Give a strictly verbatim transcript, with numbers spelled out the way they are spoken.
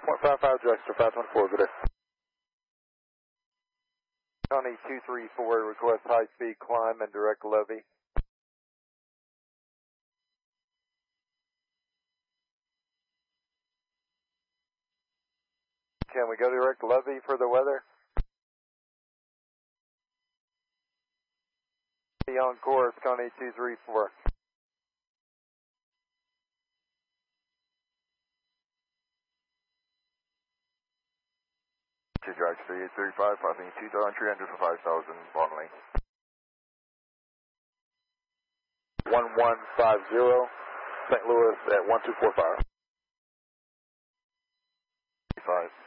point five five, Drexler, five twenty-four, good day. County two three four, request high speed climb and direct levy. Can we go direct levy for the weather? On course, County two three four. Two Drag three eight three five, passing two thousand three hundred for five thousand, bottom lane. one one five zero, Saint Louis at one two four five. five.